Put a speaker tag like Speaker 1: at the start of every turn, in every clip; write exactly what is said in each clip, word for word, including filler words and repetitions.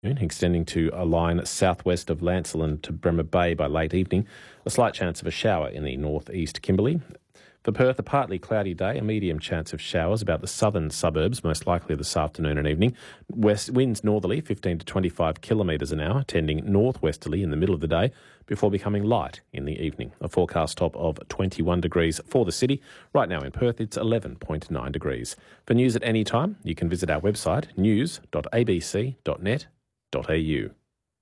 Speaker 1: extending to a line southwest of Lancelin to Bremer Bay by late evening. A slight chance of a shower in the northeast Kimberley. For Perth, a partly cloudy day, a medium chance of showers about the southern suburbs, most likely this afternoon and evening. West winds northerly, fifteen to twenty-five kilometres an hour, tending northwesterly in the middle of the day before becoming light in the evening. A forecast top of twenty-one degrees for the city. Right now in Perth, it's eleven point nine degrees. For news at any time, you can visit our website, news dot a b c dot net dot a u.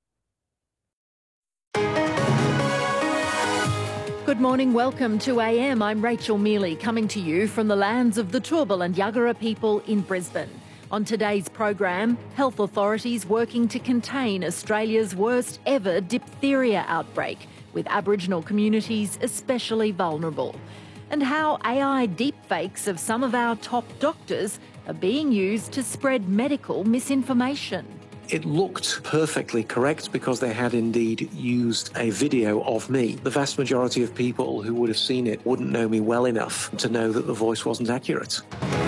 Speaker 2: Good morning, welcome to A M. I'm Rachel Mealy, coming to you from the lands of the Turrbal and Yagara people in Brisbane. On today's program, health authorities working to contain Australia's worst ever diphtheria outbreak, with Aboriginal communities especially vulnerable. And how A I deepfakes of some of our top doctors are being used to spread medical misinformation.
Speaker 3: It looked perfectly correct because they had indeed used a video of me. The vast majority of people who would have seen it wouldn't know me well enough to know that the voice wasn't accurate.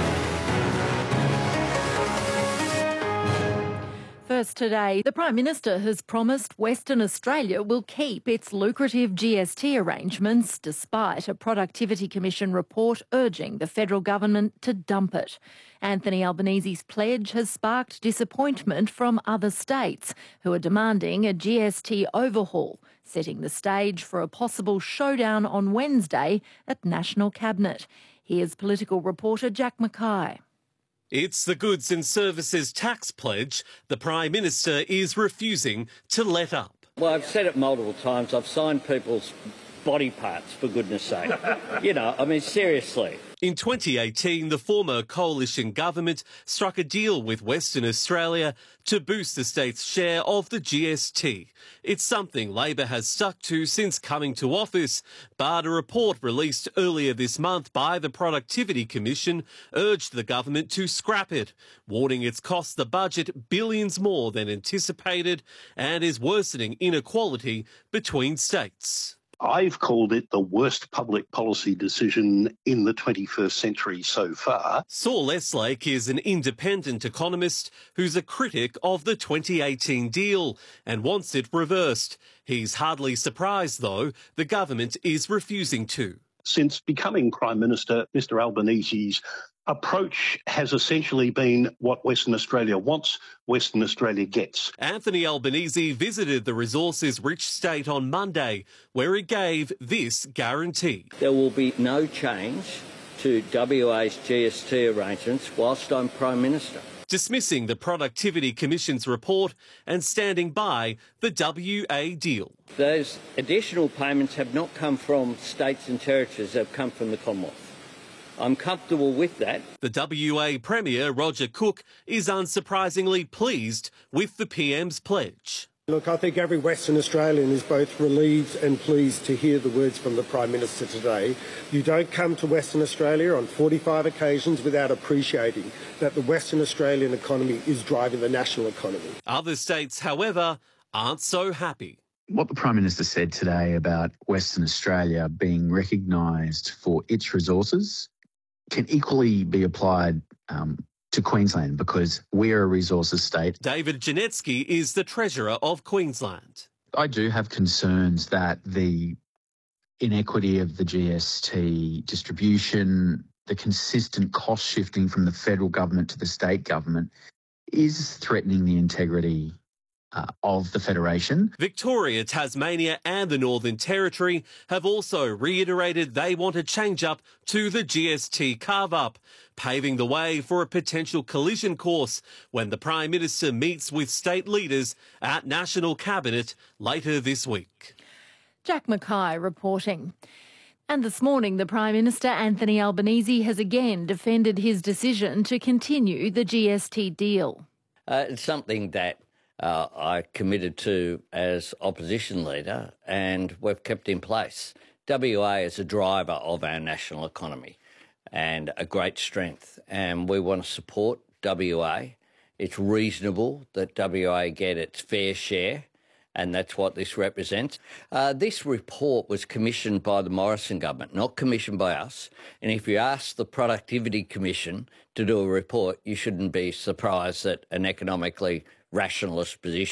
Speaker 2: First today, the Prime Minister has promised Western Australia will keep its lucrative G S T arrangements despite a Productivity Commission report urging the federal government to dump it. Anthony Albanese's pledge has sparked disappointment from other states who are demanding a G S T overhaul, setting the stage for a possible showdown on Wednesday at National Cabinet. Here's political reporter Jack Mackay.
Speaker 4: It's the goods and services tax pledge the Prime Minister is refusing to let up.
Speaker 5: Well, I've said it multiple times. I've signed people's body parts, for goodness sake. You know, I mean, seriously.
Speaker 4: In twenty eighteen, the former coalition government struck a deal with Western Australia to boost the state's share of the G S T. It's something Labor has stuck to since coming to office, but a report released earlier this month by the Productivity Commission urged the government to scrap it, warning it's cost the budget billions more than anticipated and is worsening inequality between states.
Speaker 6: I've called it the worst public policy decision in the twenty-first century so far.
Speaker 4: Saul Eslake is an independent economist who's a critic of the twenty eighteen deal and wants it reversed. He's hardly surprised, though, the government is refusing to.
Speaker 6: Since becoming Prime Minister, Mr Albanese's approach has essentially been what Western Australia wants, Western Australia gets.
Speaker 4: Anthony Albanese visited the resources-rich state on Monday, where he gave this guarantee.
Speaker 5: There will be no change to W A's G S T arrangements whilst I'm Prime Minister.
Speaker 4: Dismissing the Productivity Commission's report and standing by the W A deal.
Speaker 5: Those additional payments have not come from states and territories, they've come from the Commonwealth. I'm comfortable with that.
Speaker 4: The W A Premier, Roger Cook, is unsurprisingly pleased with the P M's pledge.
Speaker 7: Look, I think every Western Australian is both relieved and pleased to hear the words from the Prime Minister today. You don't come to Western Australia on forty-five occasions without appreciating that the Western Australian economy is driving the national economy.
Speaker 4: Other states, however, aren't so happy.
Speaker 8: What the Prime Minister said today about Western Australia being recognised for its resources can equally be applied um, to Queensland because we're a resources state.
Speaker 4: David Janetsky is the Treasurer of Queensland.
Speaker 8: I do have concerns that the inequity of the G S T distribution, the consistent cost shifting from the federal government to the state government is threatening the integrity Uh, of the Federation.
Speaker 4: Victoria, Tasmania and the Northern Territory have also reiterated they want a change-up to the G S T carve-up, paving the way for a potential collision course when the Prime Minister meets with state leaders at National Cabinet later this week.
Speaker 2: Jack Mackay reporting. And this morning, the Prime Minister, Anthony Albanese, has again defended his decision to continue the G S T deal.
Speaker 5: Uh, it's something that Uh, I committed to as opposition leader and we've kept in place. W A is a driver of our national economy and a great strength, and we want to support W A. It's reasonable that W A get its fair share, and that's what this represents. Uh, this report was commissioned by the Morrison government, not commissioned by us. And if you ask the Productivity Commission to do a report, you shouldn't be surprised that an economically rationalist position.